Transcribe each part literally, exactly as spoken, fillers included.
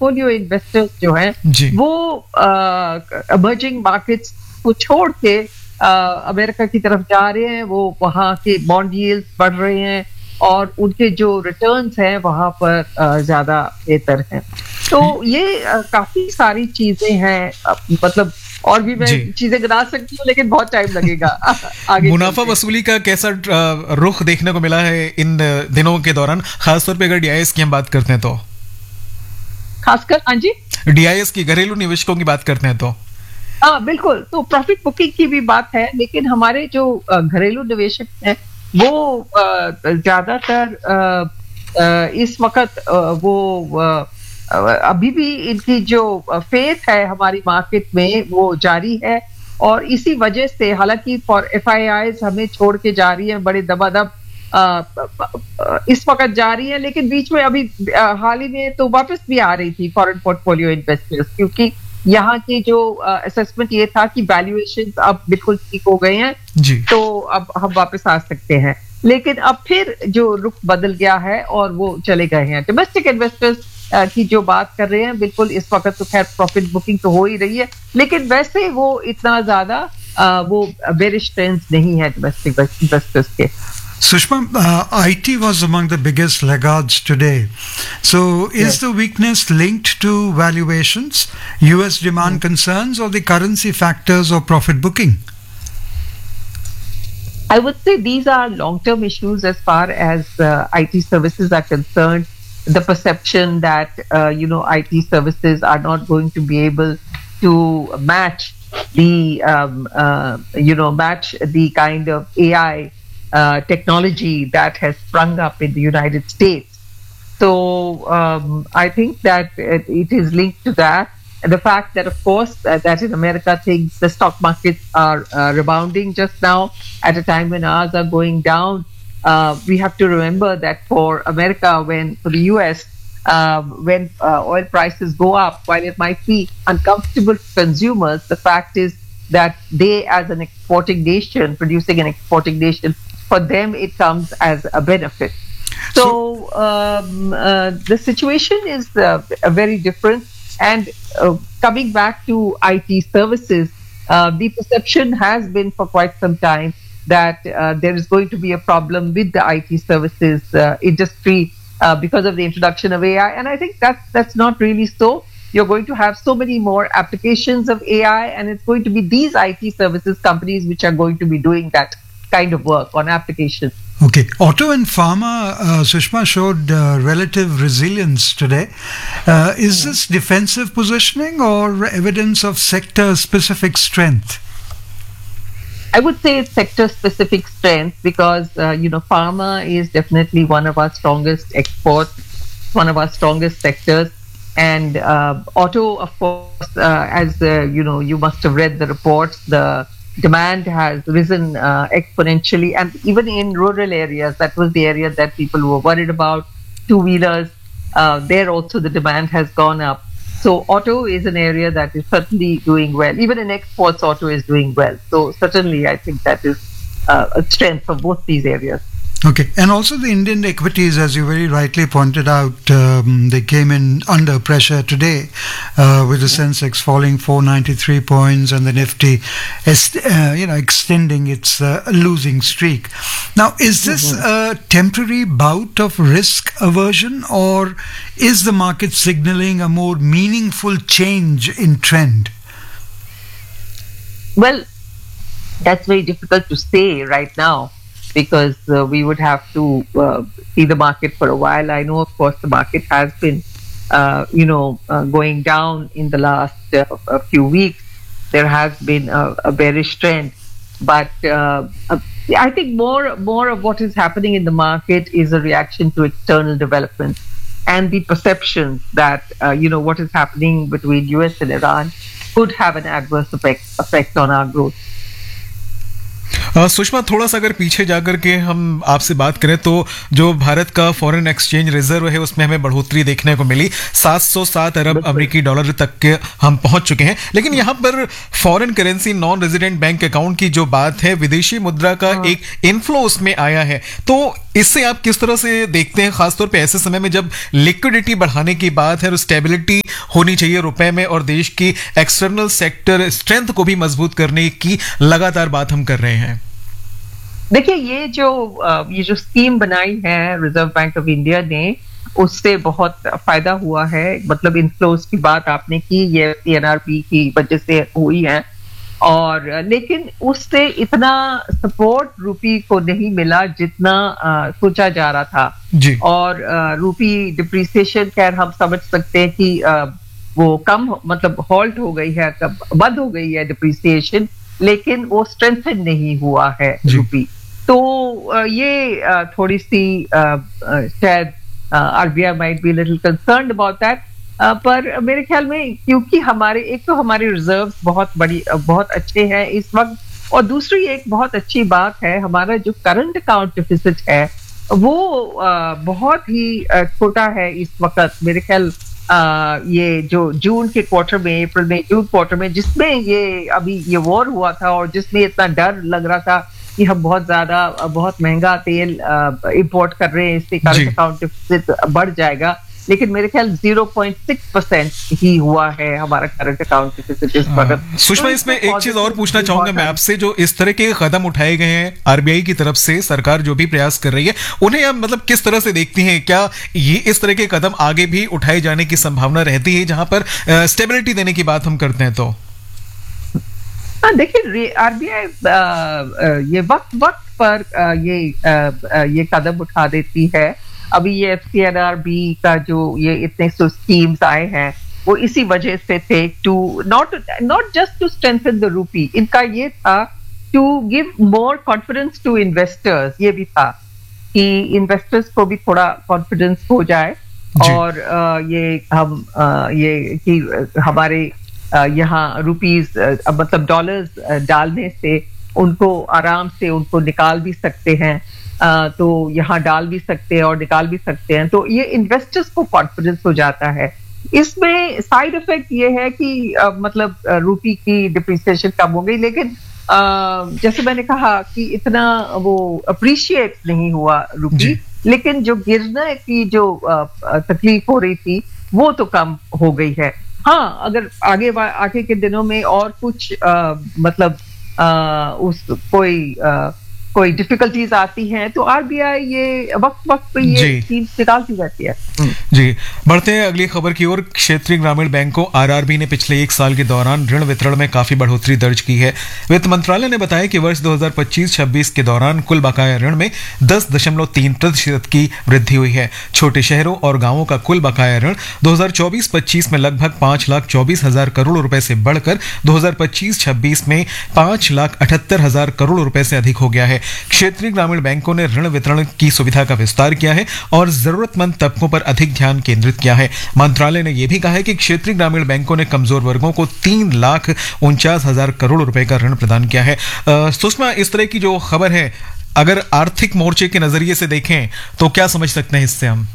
Portfolio investors जो हैं जी। वो इमर्जिंग मार्केट्स को छोड़ के अमेरिका की तरफ जा रहे हैं, वो वहाँ के बॉन्ड यील्ड्स बढ़ रहे हैं और उनके जो रिटर्न्स हैं वहाँ पर ज्यादा बेहतर हैं। तो ये काफी सारी चीजें हैं, मतलब और भी मैं चीजें गिना सकती हूँ लेकिन बहुत टाइम लगेगा। आगे मुनाफा वसूली का कैसा रुख देखने को मिला है इन दिनों के दौरान, खासतौर पे अगर डीआईएस की हम बात करते हैं तो? खासकर हाँ जी, डीआईएस की, घरेलू निवेशकों की बात करते हैं तो? हाँ बिल्कुल, तो प्रॉफिट बुकिंग की भी बात है, लेकिन हमारे जो घरेलू निवेशक हैं वो ज्यादातर इस वक्त वो अभी भी इनकी जो फेथ है हमारी मार्केट में वो जारी है, और इसी वजह से हालांकि फॉर एफ आई आईज हमें छोड़ के जा रही है बड़े दबादब इस वक्त जा रही है, लेकिन बीच में अभी हाल ही में तो वापस भी आ रही थी फॉरेन पोर्टफोलियो इन्वेस्टर्स, क्योंकि यहाँ की जो असेसमेंट ये था कि वैल्यूएशन अब बिल्कुल ठीक हो गए हैं जी। तो अब हम वापस आ सकते हैं, लेकिन अब फिर जो रुख बदल गया है और वो चले गए हैं। डोमेस्टिक इन्वेस्टर्स की जो बात कर रहे हैं, बिल्कुल इस वक्त तो खैर प्रॉफिट बुकिंग तो हो ही रही है, लेकिन वैसे वो इतना ज्यादा वो बेरिश ट्रेंड्स नहीं है डोमेस्टिक इन्वेस्टर्स के। Sushma, uh, I T was among the biggest laggards today. So is yes. the weakness linked to valuations, U S demand mm. concerns, or the currency factors or profit booking? I would say these are long-term issues as far as uh, I T services are concerned. The perception that, uh, you know, I T services are not going to be able to match the, um, uh, you know, match the kind of A I Uh, technology that has sprung up in the United States. So um, I think that it, it is linked to that. And the fact that, of course, uh, that in America things, the stock markets are uh, rebounding just now at a time when ours are going down. Uh, we have to remember that for America, when for the U S, uh, when uh, oil prices go up, while it might be uncomfortable for consumers, the fact is that they, as an exporting nation, producing an exporting nation, for them it comes as a benefit. So, so um, uh, the situation is uh, very different. And uh, coming back to I T services, uh, the perception has been for quite some time that uh, there is going to be a problem with the I T services uh, industry uh, because of the introduction of A I. And I think that's, that's not really so. You're going to have so many more applications of A I, and it's going to be these I T services companies which are going to be doing that kind of work on applications. Okay. Auto and pharma, uh, Sushma, showed uh, relative resilience today. Uh, is this defensive positioning or evidence of sector-specific strength? I would say it's sector-specific strength because, uh, you know, pharma is definitely one of our strongest exports, one of our strongest sectors. And uh, auto, of course, uh, as uh, you know, you must have read the reports, the demand has risen uh, exponentially, and even in rural areas, that was the area that people were worried about. Two-wheelers, uh, there also the demand has gone up. So auto is an area that is certainly doing well. Even in exports, auto is doing well. So certainly, I think that is uh, a strength for both these areas. Okay, and also the Indian equities, as you very rightly pointed out, um, they came in under pressure today uh, with the Sensex falling four ninety-three points and the Nifty est- uh, you know, extending its uh, losing streak. Now, is this mm-hmm. a temporary bout of risk aversion, or is the market signaling a more meaningful change in trend? Well, that's very difficult to say right now, because uh, we would have to uh, see the market for a while. I know, of course, the market has been, uh, you know, uh, going down in the last uh, a few weeks. There has been a, a bearish trend, but uh, I think more more of what is happening in the market is a reaction to external developments and the perceptions that, uh, you know, what is happening between U S and Iran could have an adverse effect effect on our growth. Sushma, थोड़ा सा अगर पीछे जाकर के हम आपसे बात करें तो जो भारत का फॉरेन एक्सचेंज रिजर्व है उसमें हमें बढ़ोतरी देखने को मिली, सात सौ सात अरब अमेरिकी डॉलर तक के हम पहुंच चुके हैं। लेकिन यहाँ पर foreign currency non resident bank account की जो बात है, विदेशी मुद्रा का एक इनफ्लो उसमें आया है, तो इससे आप किस तरह से देखते हैं, खासतौर पे ऐसे समय में जब लिक्विडिटी बढ़ाने की बात है और स्टेबिलिटी होनी चाहिए रुपए में, और देश की एक्सटर्नल सेक्टर स्ट्रेंथ को भी मजबूत करने की लगातार बात हम कर रहे हैं। देखिए, ये जो ये जो स्कीम बनाई है रिजर्व बैंक ऑफ इंडिया ने, उससे बहुत फायदा हुआ है। मतलब इनफ्लोज की बात आपने की, ये एनआरपी की वजह से हुई है, और लेकिन उससे इतना सपोर्ट रूपी को नहीं मिला जितना आ, सोचा जा रहा था जी। और आ, रूपी डिप्रिसिएशन, खैर हम समझ सकते हैं कि आ, वो कम, मतलब हॉल्ट हो गई है, बंद हो गई है डिप्रिसिएशन, लेकिन वो स्ट्रेंथन नहीं हुआ है रूपी। तो आ, ये आ, थोड़ी सी शायद RBI might be little concerned about that, पर मेरे ख्याल में क्योंकि हमारे एक तो हमारे रिजर्व्स बहुत बड़ी बहुत अच्छे हैं इस वक्त, और दूसरी एक बहुत अच्छी बात है, हमारा जो करंट अकाउंट डिफिसिट है वो आ, बहुत ही छोटा है इस वक्त। मेरे ख्याल आ, ये जो जून के क्वार्टर में, अप्रैल में, जून क्वार्टर में, जिसमें ये अभी ये वॉर हुआ था और जिसमें इतना डर लग रहा था कि हम बहुत ज्यादा बहुत महंगा तेल इंपोर्ट कर रहे हैं, इससे करंट अकाउंट डिफिसिट बढ़ जाएगा, लेकिन मेरे ख्याल ज़ीरो पॉइंट सिक्स परसेंट ही हुआ है हमारा करंट अकाउंट डिफिसिट इस वक्त। सुषमा, इसमें एक चीज और पूछना चाहूंगा मैं आपसे, जो इस तरह के कदम उठाए गए हैं आरबीआई की तरफ से, सरकार जो भी प्रयास कर रही है, उन्हें आप मतलब किस तरह से देखती हैं? क्या ये इस तरह के कदम आगे भी उठाए जाने की संभावना रहती है जहां पर स्टेबिलिटी देने की बात हम करते हैं? तो हाँ, देखिए, आरबीआई ये वक्त वक्त पर ये ये कदम उठा देती है। अभी ये एफसीएनआरबी का जो ये इतने स्कीम्स आए हैं वो इसी वजह से थे, to not not just to strengthen the rupee, इनका ये था to give more confidence to investors. ये भी था कि इन्वेस्टर्स को भी थोड़ा कॉन्फिडेंस हो जाए, और आ, ये हम आ, ये कि हमारे यहाँ रुपीज मतलब डॉलर्स डालने से उनको आराम से उनको निकाल भी सकते हैं, आ, तो यहाँ डाल भी सकते हैं और निकाल भी सकते हैं, तो ये इन्वेस्टर्स को कॉन्फिडेंस हो जाता है। इसमें साइड इफेक्ट ये है कि आ, मतलब रूपी की डिप्रिसिएशन कम हो गई, लेकिन आ, जैसे मैंने कहा कि इतना वो अप्रिशिएट नहीं हुआ रूपी, लेकिन जो गिरने की जो आ, तकलीफ हो रही थी वो तो कम हो गई है। हाँ, अगर आगे आगे के दिनों में और कुछ आ, मतलब आ, उस कोई आ, कोई डिफिकल्टीज आती हैं तो आरबीआई ये वक्त वक्त पे ये स्कीम्स निकालती रहती है। जी, बढ़ते हैं अगली खबर की ओर। क्षेत्रीय ग्रामीण बैंकों आरआरबी ने पिछले एक साल के दौरान ऋण वितरण में काफी बढ़ोतरी दर्ज की है। वित्त मंत्रालय ने बताया कि वर्ष दो हज़ार पच्चीस छब्बीस के दौरान कुल बकाया ऋण में दस दशमलव तीन प्रतिशत की वृद्धि हुई है। छोटे शहरों और गांवों का कुल बकाया ऋण दो हज़ार चौबीस पच्चीस में लगभग पांच लाख चौबीस हजार करोड़ रुपए से बढ़कर दो हज़ार पच्चीस छब्बीस में पांच लाख अठहत्तर हजार करोड़ रुपए से अधिक हो गया है। क्षेत्रीय ग्रामीण बैंकों ने ऋण वितरण की सुविधा का विस्तार किया है और जरूरतमंद तबकों पर अधिक ध्यान केंद्रित किया है। मंत्रालय ने यह भी कहा है कि क्षेत्रीय ग्रामीण बैंकों ने कमजोर वर्गों को तीन लाख उनचास हजार करोड़ रुपए का ऋण प्रदान किया है। सुषमा, इस तरह की जो खबर है, अगर आर्थिक मोर्चे के नजरिए से देखें तो क्या समझ सकते हैं इससे हम?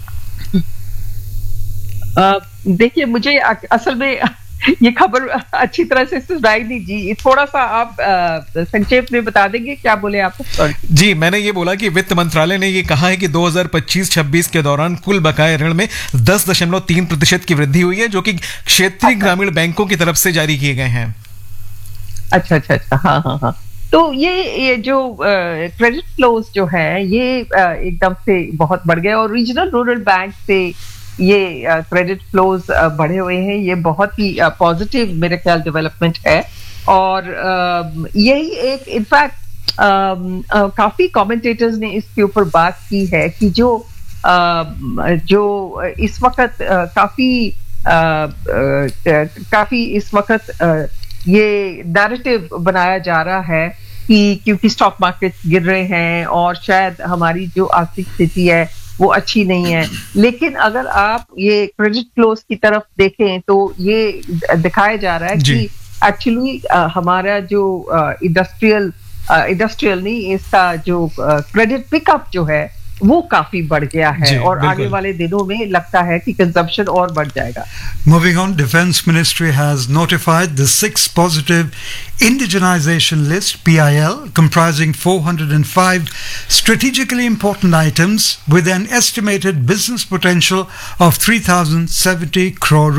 देखिए, मुझे असल में ये खबर अच्छी तरह से सुनाई नहीं जी, थोड़ा सा आप संक्षेप में बता देंगे, क्या बोले आप? जी, मैंने ये बोला कि वित्त मंत्रालय ने ये कहा है कि दो हज़ार पच्चीस छब्बीस के दौरान कुल बकाया ऋण में दस दशमलव तीन प्रतिशत की वृद्धि हुई है, जो कि क्षेत्रीय अच्छा। ग्रामीण बैंकों की तरफ से जारी किए गए हैं। अच्छा अच्छा अच्छा, हाँ हाँ हाँ। तो ये ये जो क्रेडिट फ्लोज जो है ये एकदम से बहुत बढ़ गए, और रीजनल रूरल बैंक से ये क्रेडिट फ्लोज बढ़े हुए हैं। ये बहुत ही पॉजिटिव मेरे ख्याल डेवलपमेंट है, और यही एक इनफैक्ट काफी कमेंटेटर्स ने इसके ऊपर बात की है कि जो जो इस वक्त काफी काफी इस वक्त ये नैरेटिव बनाया जा रहा है कि क्योंकि स्टॉक मार्केट गिर रहे हैं और शायद हमारी जो आर्थिक स्थिति है वो अच्छी नहीं है, लेकिन अगर आप ये क्रेडिट फ्लोज की तरफ देखें तो ये दिखाया जा रहा है कि एक्चुअली हमारा जो इंडस्ट्रियल इंडस्ट्रियल नहीं इसका जो क्रेडिट पिकअप जो है वो काफी बढ़ गया है, और आगे वाले दिनों में लगता है कि कंजम्पशन और बढ़ जाएगा। Moving on, Defense Ministry has notified the six positive indigenization list P I L comprising four hundred five strategically important items with an estimated business potential of three thousand seventy crore